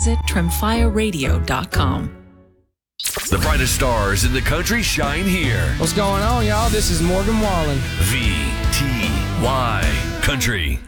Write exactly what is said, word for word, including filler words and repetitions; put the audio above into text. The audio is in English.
visit trimfire radio dot com. The brightest stars in the country shine here. What's going on, y'all? This is Morgan Wallen. V T Y Country.